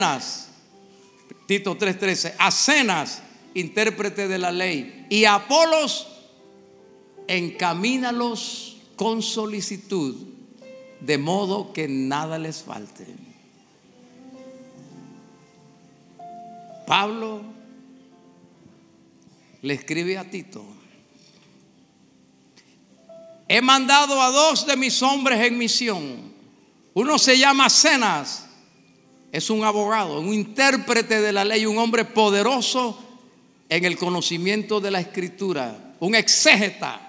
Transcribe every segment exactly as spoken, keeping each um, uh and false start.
Tito tres trece, a Zenas, intérprete de la ley, y a Apolos, encamínalos con solicitud, de modo que nada les falte. Pablo le escribe a Tito: he mandado a dos de mis hombres en misión. Uno se llama Zenas, es un abogado, un intérprete de la ley, un hombre poderoso en el conocimiento de la escritura, un exégeta.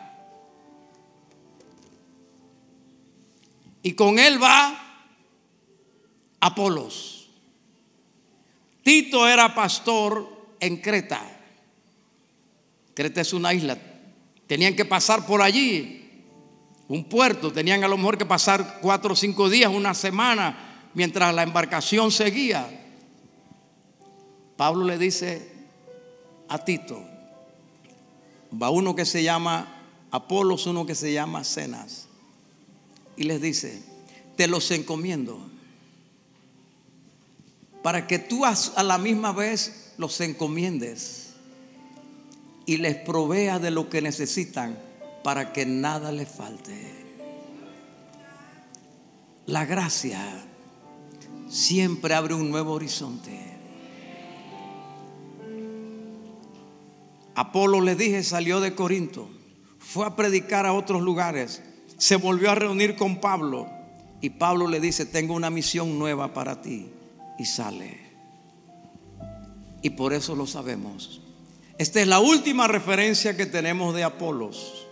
Y con él va Apolos. Tito era pastor en Creta. Creta es una isla. Tenían que pasar por allí, un puerto. Tenían a lo mejor que pasar cuatro o cinco días, una semana, mientras la embarcación seguía. Pablo le dice a Tito: va uno que se llama Apolos, uno que se llama Zenas. Y les dice: te los encomiendo, para que tú a la misma vez los encomiendes y les proveas de lo que necesitan, para que nada les falte. La gracia siempre abre un nuevo horizonte. Apolo, les dije, salió de Corinto, fue a predicar a otros lugares, se volvió a reunir con Pablo, y Pablo le dice: tengo una misión nueva para ti, y sale. Y por eso lo sabemos. Esta es la última referencia que tenemos de Apolos.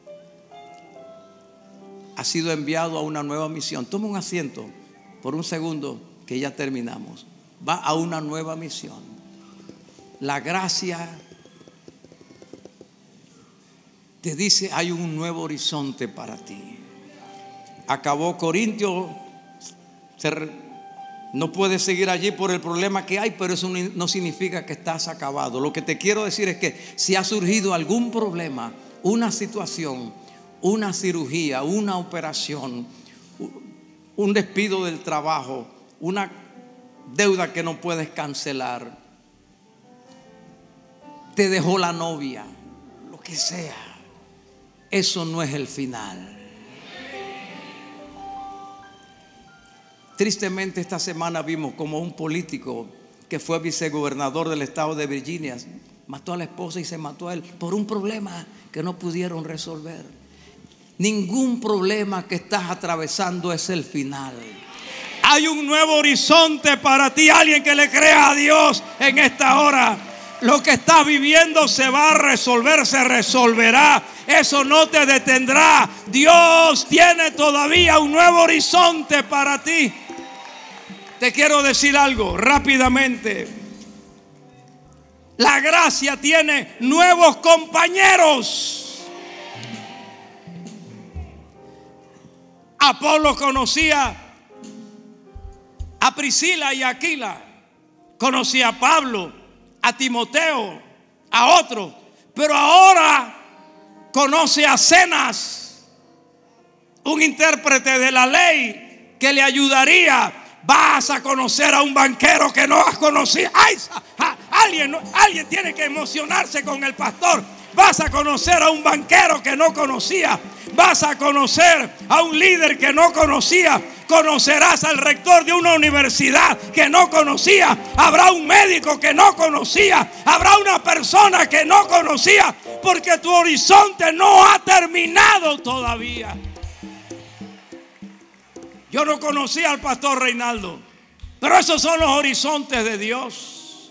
Ha sido enviado a una nueva misión. Toma un asiento por un segundo, que ya terminamos. Va a una nueva misión. La gracia te dice: hay un nuevo horizonte para ti. Acabó Corintio, no puedes seguir allí por el problema que hay, pero eso no significa que estás acabado. Lo que te quiero decir es que si ha surgido algún problema, una situación, una cirugía, una operación, un despido del trabajo, una deuda que no puedes cancelar, te dejó la novia, lo que sea, eso no es el final. Tristemente, esta semana vimos como un político que fue vicegobernador del estado de Virginia mató a la esposa y se mató a él por un problema que no pudieron resolver. Ningún problema que estás atravesando es el final. Hay un nuevo horizonte para ti. Alguien que le crea a Dios en esta hora. Lo que estás viviendo se va a resolver, se resolverá. Eso no te detendrá. Dios tiene todavía un nuevo horizonte para ti. Te quiero decir algo rápidamente. La gracia tiene nuevos compañeros. Apolo conocía a Priscila y a Aquila. Conocía a Pablo, a Timoteo, a otros. Pero ahora conoce a Zenas, un intérprete de la ley que le ayudaría. Vas a conocer a un banquero que no has conocido. Ay, alguien, alguien tiene que emocionarse con el pastor. Vas a conocer a un banquero que no conocía. Vas a conocer a un líder que no conocía. Conocerás al rector de una universidad que no conocía. Habrá un médico que no conocía. Habrá una persona que no conocía. Porque tu horizonte no ha terminado todavía. Yo no conocía al pastor Reinaldo, pero esos son los horizontes de Dios.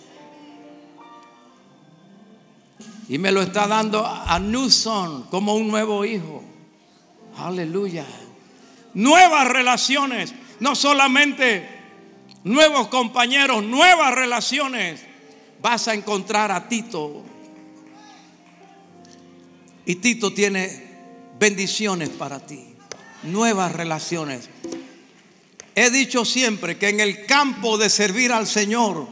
Y me lo está dando a new son, como un nuevo hijo. Aleluya. Nuevas relaciones, no solamente nuevos compañeros, nuevas relaciones. Vas a encontrar a Tito. Y Tito tiene bendiciones para ti. Nuevas relaciones. He dicho siempre que en el campo de servir al Señor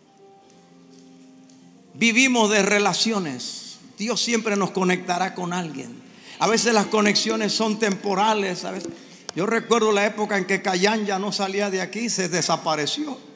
vivimos de relaciones. Dios siempre nos conectará con alguien. A veces las conexiones son temporales. A veces, yo recuerdo la época en que Cayán ya no salía de aquí, se desapareció.